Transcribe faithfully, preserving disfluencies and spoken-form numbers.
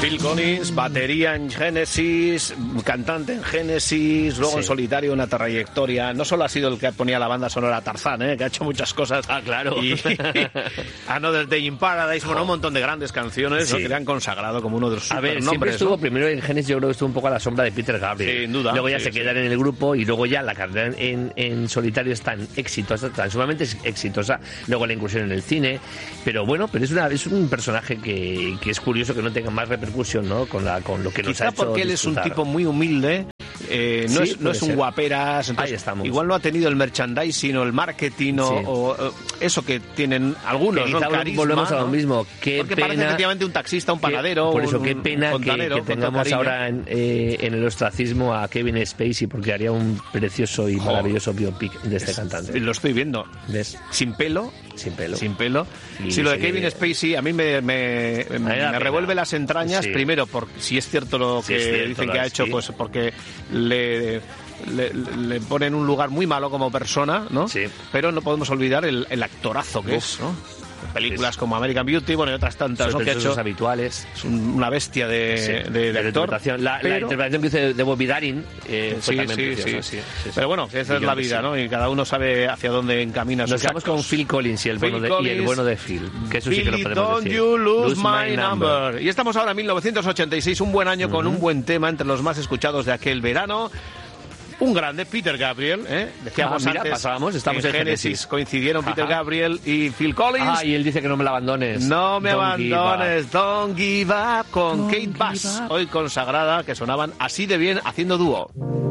Phil Collins, batería en Genesis, cantante en Genesis, luego sí. en solitario una trayectoria. No solo ha sido el que ponía la banda sonora Tarzán, ¿eh? Que ha hecho muchas cosas. Ah, claro. Y Another Day in Paradise, bueno, un montón de grandes canciones sí. ¿no? que le han consagrado como uno de los supernombres. A ver, siempre estuvo, ¿no? primero en Genesis yo creo que estuvo un poco a la sombra de Peter Gabriel. Sin duda. Luego ya sí, se sí. quedan en el grupo y luego ya la carrera en, en solitario es tan exitosa, tan sumamente exitosa. Luego la incursión en el cine. Pero bueno, pero es, una, es un personaje que, que es curioso que no tenga más repercusión, ¿no? Con, la, con lo que nos Quizá ha hecho porque él disfrutar. es un tipo muy humilde. Eh, no, sí, es, no es un ser. guaperas, entonces Ahí estamos. Igual no ha tenido el merchandising o el marketing o, sí. o, o eso que tienen algunos, que ¿no? quizá El carisma, volvemos ¿no? a lo mismo. Qué Porque pena, parece efectivamente un taxista, un panadero, que, por eso un, qué pena un que, que tengamos ahora en, eh, en el ostracismo a Kevin Spacey, porque haría un precioso y maravilloso biopic de este es, cantante. Lo estoy viendo. ¿Ves? Sin pelo. Sin pelo. Sin pelo. Y sí, lo de sí, Kevin Spacey a mí me, me, me, me revuelve las entrañas. Sí. Primero, por si es cierto lo sí, que cierto, dicen que ha hecho, sí. pues porque le... Le, le pone en un lugar muy malo como persona, ¿no? Sí. Pero no podemos olvidar el, el actorazo que Uf. es, ¿no? Películas sí. como American Beauty, bueno, y otras tantas, ¿no? Que ha hecho habituales. Es un, una bestia de, sí. de, de, de actor. Interpretación. La, pero... la interpretación que hizo de Bobby Darin eh, fue sí, también sí, preciosa. Sí, sí, sí. Pero bueno, esa es la vida, sí. ¿no? Y cada uno sabe hacia dónde encamina sus Nos quedamos con Phil Collins y el, bueno de, Collins, y el bueno de Phil. Que eso Philly, sí que lo podemos don't decir. You lose, lose my, my number. number. Y estamos ahora en mil novecientos ochenta y seis, un buen año uh-huh. con un buen tema entre los más escuchados de aquel verano. Un grande, Peter Gabriel, ¿eh? Decíamos ah, mira, antes, pasábamos, estamos en Genesis, Genesis. Coincidieron Peter Ajá. Gabriel y Phil Collins. Ah, y él dice que no me la abandones. No me don't abandones, give don't give up, con don't Kate Bass, up. hoy consagrada, que sonaban así de bien haciendo dúo.